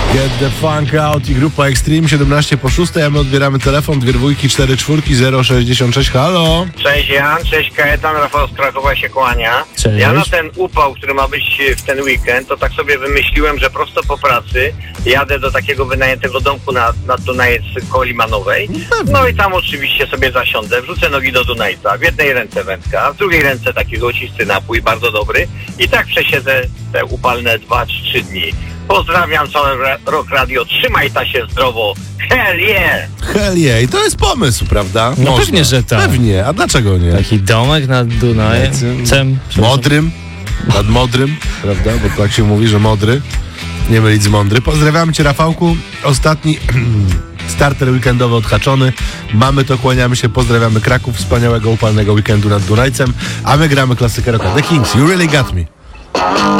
Get the funk out i grupa Extreme 17:06, a my odbieramy telefon 2 dwójki 4 czwórki 066. Halo? Cześć Jan, cześć Kajetan, Rafał z Krakowa się kłania. Cześć. Ja na ten upał, który ma być w ten weekend, to tak sobie wymyśliłem, że prosto po pracy jadę do takiego wynajętego domku na Dunajec koło Limanowej. No i tam oczywiście sobie zasiądę, wrzucę nogi do Dunajca, w jednej ręce wędka, w drugiej ręce taki złocisty napój, bardzo dobry. I tak przesiedzę te upalne 2-3 dni. Pozdrawiam cały Rock Radio, trzymaj ta się zdrowo, hell yeah! Hell yeah. I to jest pomysł, prawda? No pewnie, że tak. Pewnie, a dlaczego nie? Taki domek nad Dunajem. Modrym, nad Modrym, prawda? Bo tak się mówi, że modry, nie mylić z mądry. Pozdrawiamy cię, Rafałku. Ostatni starter weekendowy odhaczony. Mamy to, kłaniamy się, pozdrawiamy Kraków, wspaniałego upalnego weekendu nad Dunajcem, a my gramy klasykę rocka The Kings, You Really Got Me.